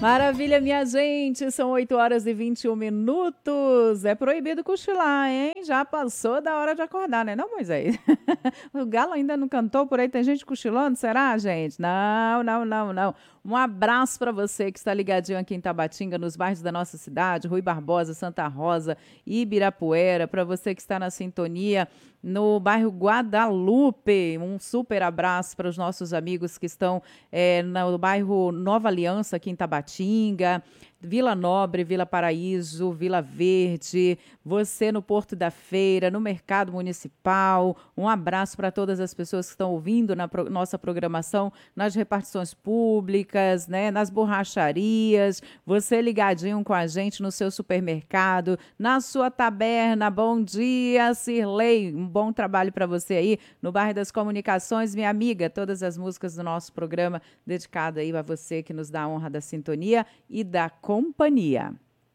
Maravilha, minha gente, são 8h21. É proibido cochilar, hein? Já passou da hora de acordar, né, não, Moisés? O galo ainda não cantou por aí, tem gente cochilando, será, gente? Não, não, não, não. Um abraço para você que está ligadinho aqui em Tabatinga, nos bairros da nossa cidade, Rui Barbosa, Santa Rosa, Ibirapuera, para você que está na sintonia no bairro Guadalupe. Um super abraço para os nossos amigos que estão no bairro Nova Aliança, aqui em Tabatinga, Vila Nobre, Vila Paraíso, Vila Verde, você no Porto da Feira, no Mercado Municipal. Um abraço para todas as pessoas que estão ouvindo na nossa programação, nas repartições públicas, né, nas borracharias, você ligadinho com a gente no seu supermercado, na sua taberna. Bom dia, Cirlei. Um bom trabalho para você aí no bairro das Comunicações, minha amiga. Todas as músicas do nosso programa dedicado aí a você que nos dá a honra da sintonia e da companhia.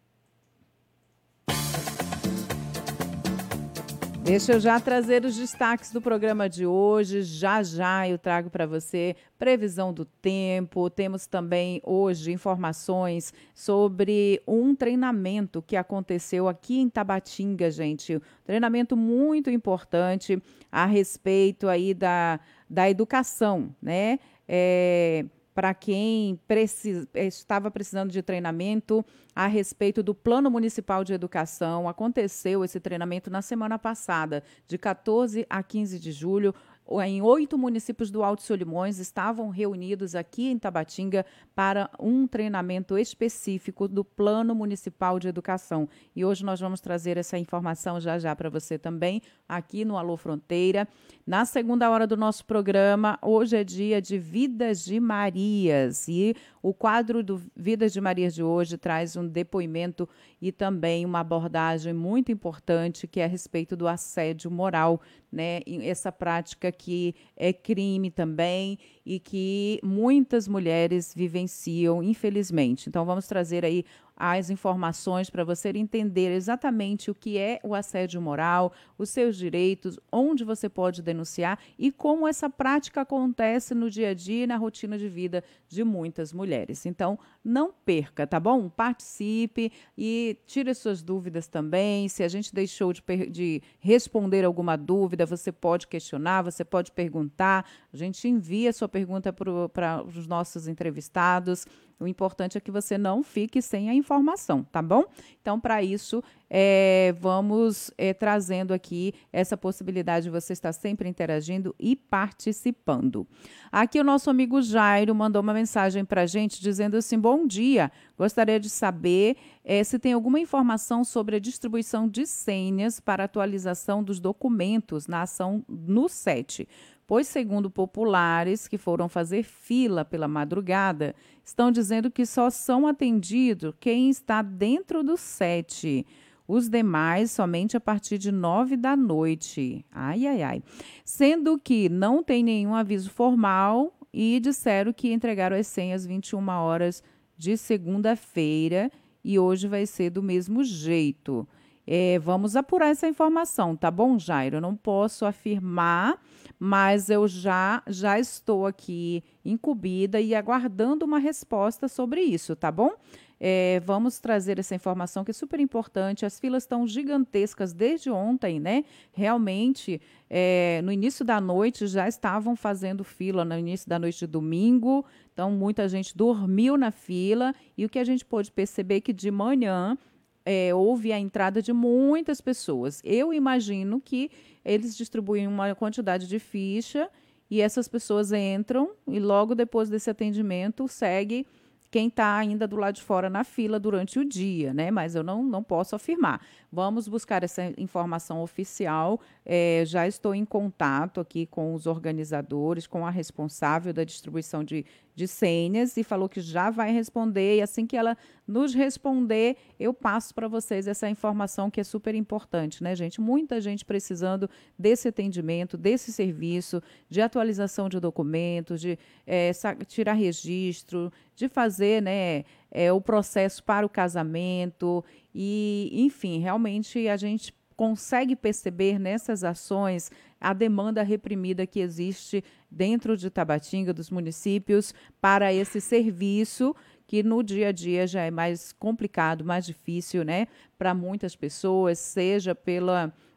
Deixa eu já trazer os destaques do programa de hoje. Já já eu trago para você previsão do tempo. Temos também hoje informações sobre um treinamento que aconteceu aqui em Tabatinga, gente. Um treinamento muito importante a respeito aí da educação, né? Para quem estava precisando de treinamento a respeito do Plano Municipal de Educação. Aconteceu esse treinamento na semana passada, de 14 a 15 de julho. Em 8 municípios do Alto Solimões estavam reunidos aqui em Tabatinga para um treinamento específico do Plano Municipal de Educação. E hoje nós vamos trazer essa informação já já para você também, aqui no Alô Fronteira. Na segunda hora do nosso programa, hoje é dia de Vidas de Marias. E o quadro do Vidas de Marias de hoje traz um depoimento e também uma abordagem muito importante, que é a respeito do assédio moral, né? Essa prática que é crime também e que muitas mulheres vivenciam, infelizmente. Então, vamos trazer aí as informações para você entender exatamente o que é o assédio moral, os seus direitos, onde você pode denunciar e como essa prática acontece no dia a dia e na rotina de vida de muitas mulheres. Então, não perca, tá bom? Participe e tire suas dúvidas também. Se a gente deixou de responder alguma dúvida, você pode questionar, você pode perguntar. A gente envia sua pergunta para os nossos entrevistados. O importante é que você não fique sem a informação, tá bom? Então, para isso, vamos trazendo aqui essa possibilidade de você estar sempre interagindo e participando. Aqui o nosso amigo Jairo mandou uma mensagem para a gente dizendo assim: bom dia, gostaria de saber se tem alguma informação sobre a distribuição de senhas para atualização dos documentos na ação no SET. Pois, segundo populares que foram fazer fila pela madrugada, estão dizendo que só são atendidos quem está dentro do SET. Os demais somente a partir de 9 da noite. Ai, ai, ai. Sendo que não tem nenhum aviso formal e disseram que entregaram as senhas 21 horas de segunda-feira e hoje vai ser do mesmo jeito. Vamos apurar essa informação, tá bom, Jairo? Eu não posso afirmar, mas eu já estou aqui incumbida e aguardando uma resposta sobre isso, tá bom? Vamos trazer essa informação que é super importante. As filas estão gigantescas desde ontem, né? Realmente, no início da noite já estavam fazendo fila, no início da noite de domingo. Então, muita gente dormiu na fila e o que a gente pôde perceber é que de manhã houve a entrada de muitas pessoas. Eu imagino que eles distribuem uma quantidade de ficha e essas pessoas entram e logo depois desse atendimento segue quem está ainda do lado de fora na fila durante o dia, né? Mas eu não posso afirmar. Vamos buscar essa informação oficial. Já estou em contato aqui com os organizadores, com a responsável da distribuição de senhas e falou que já vai responder. E assim que ela nos responder, eu passo para vocês essa informação que é super importante, né, gente? Muita gente precisando desse atendimento, desse serviço, de atualização de documentos, de tirar registro, de fazer, né, o processo para o casamento e, enfim, realmente a gente consegue perceber nessas ações a demanda reprimida que existe dentro de Tabatinga, dos municípios, para esse serviço que no dia a dia já é mais complicado, mais difícil, né, para muitas pessoas, seja pela